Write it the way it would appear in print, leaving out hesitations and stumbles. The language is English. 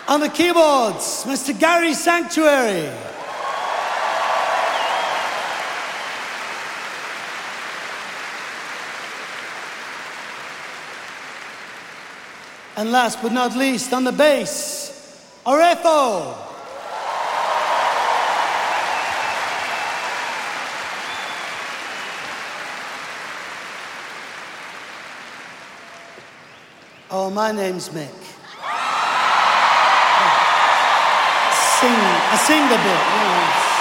On the keyboards, Mr. Gary Sanctuary. And last but not least, on the bass, Orefo. Oh, my name's Mick. I sing a bit, you know.